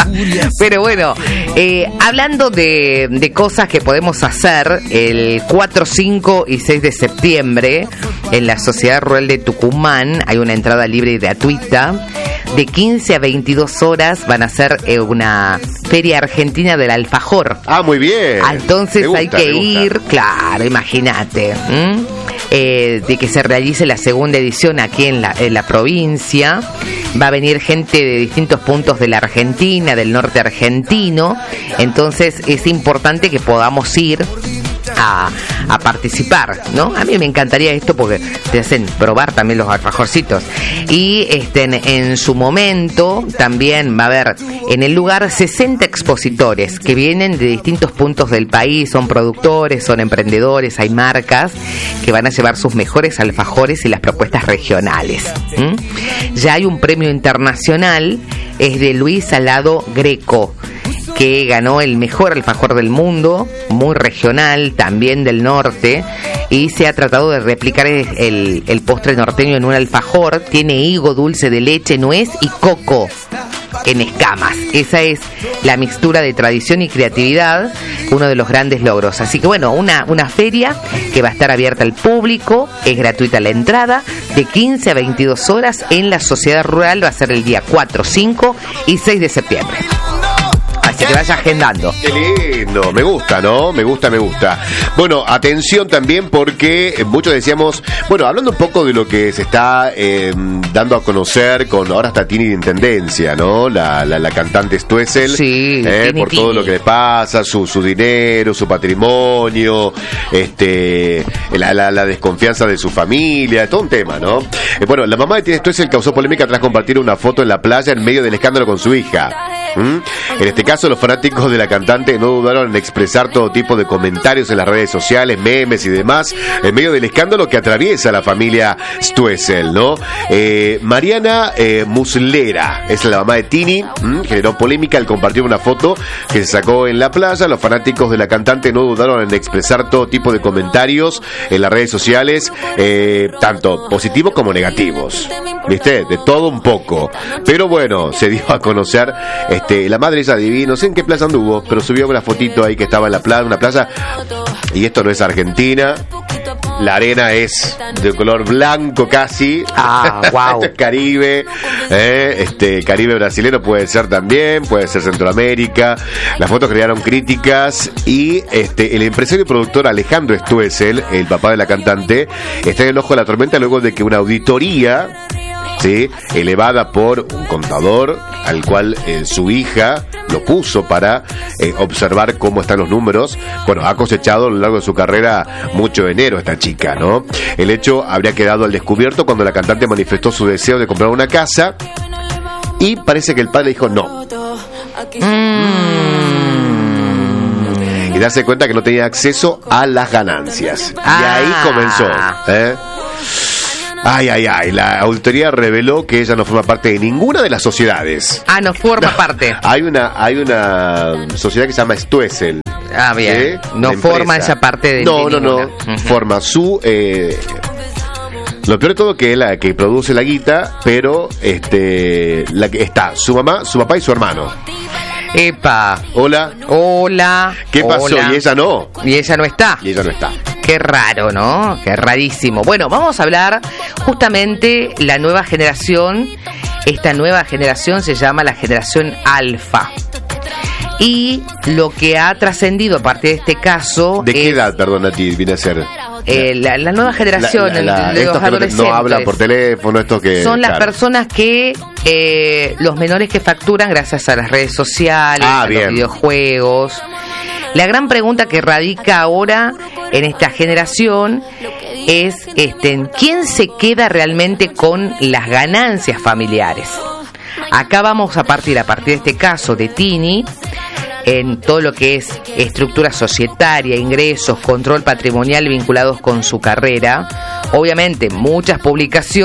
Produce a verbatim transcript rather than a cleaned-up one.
Pero bueno, eh, hablando de, de cosas que podemos hacer el cuatro, cinco y seis de septiembre en la Sociedad Rural de Tucumán hay una entrada libre y gratuita. De quince a veintidós horas van a hacer eh, una feria argentina del alfajor. Ah, muy bien. Entonces gusta, hay que ir, claro, imagínate, eh, de que se realice la segunda edición aquí en la, en la provincia. Va a venir gente de distintos puntos de la Argentina, del norte argentino. Entonces es importante que podamos ir A, a participar, ¿no? A mí me encantaría esto porque te hacen probar también los alfajorcitos. Y este, en, en su momento también va a haber en el lugar sesenta expositores que vienen de distintos puntos del país, son productores, son emprendedores, hay marcas que van a llevar sus mejores alfajores y las propuestas regionales. ¿Mm? Ya hay un premio internacional, es de Luis Alado Greco, que ganó el mejor alfajor del mundo, muy regional, también del norte, y se ha tratado de replicar el, el, el postre norteño en un alfajor. Tiene higo, dulce de leche, nuez y coco en escamas. Esa es la mixtura de tradición y creatividad, uno de los grandes logros. Así que bueno, una, una feria que va a estar abierta al público, es gratuita la entrada, de quince a veintidós horas en la Sociedad Rural, va a ser el día cuatro, cinco y seis de septiembre. Así que vaya agendando. Qué lindo, me gusta, ¿no? Me gusta, me gusta. Bueno, atención también porque muchos decíamos, bueno, hablando un poco de lo que se está eh, dando a conocer con, ahora está Tini de Intendencia, ¿no? La, la, la cantante Stoessel. Sí, eh, Tini, por Tini. todo lo que le pasa, su, su dinero, su patrimonio, este, la, la, la desconfianza de su familia, todo un tema, ¿no? Eh, bueno, la mamá de Tini Stoessel causó polémica tras compartir una foto en la playa en medio del escándalo con su hija. ¿Mm? En este caso, los fanáticos de la cantante no dudaron en expresar todo tipo de comentarios en las redes sociales, memes y demás, en medio del escándalo que atraviesa la familia Stoessel, ¿no? Eh, Mariana eh, Muslera es la mamá de Tini, ¿m? Generó polémica al compartir una foto que se sacó en la playa. Los fanáticos de la cantante no dudaron en expresar todo tipo de comentarios en las redes sociales, eh, tanto positivos como negativos, ¿viste? De todo un poco. Pero bueno, se dio a conocer, este, la madre esa divina, no sé en qué plaza anduvo, pero subió una fotito ahí que estaba en la playa, una playa, y esto no es Argentina, la arena es de color blanco casi. Ah, wow. Caribe, eh, este, Caribe brasilero puede ser también, puede ser Centroamérica. Las fotos crearon críticas y este, el empresario y productor Alejandro Stoessel, el papá de la cantante, está en el ojo de la tormenta luego de que una auditoría, ¿sí?, elevada por un contador al cual eh, su hija lo puso para eh, observar cómo están los números. Bueno, ha cosechado a lo largo de su carrera mucho dinero esta chica, ¿no? El hecho habría quedado al descubierto cuando la cantante manifestó su deseo de comprar una casa y parece que el padre dijo no. Mm. Y darse cuenta que no tenía acceso a las ganancias. Ah. Y ahí comenzó, ¿eh? Ay, ay, ay, la auditoría reveló que ella no forma parte de ninguna de las sociedades. Ah, no forma parte. Hay una hay una sociedad que se llama Stoessel. Ah, bien. ¿Sí? No La forma empresa. esa parte de No, de no, no. ninguna. Forma su... Eh, lo peor de todo que es la que produce la guita, pero este la que está su mamá, su papá y su hermano. Epa. Hola. Hola. ¿Qué pasó? Hola. Y ella no. Y ella no está. Y ella no está. Qué raro, ¿no? Qué rarísimo. Bueno, vamos a hablar justamente la nueva generación. Esta nueva generación se llama la generación Alfa. Y lo que ha trascendido a partir de este caso... ¿De qué es, edad, perdón, a ti viene a ser? Eh, la, la nueva generación La- la- la- de los estos que no, adolescentes. no hablan por teléfono, estos que... Son las claro. personas que, eh, los menores que facturan gracias a las redes sociales, Ah, a bien. los videojuegos. La gran pregunta que radica ahora en esta generación es, este, ¿quién se queda realmente con las ganancias familiares? Acá vamos a partir, a partir de este caso de Tini, en todo lo que es estructura societaria, ingresos, control patrimonial vinculados con su carrera. Obviamente, muchas publicaciones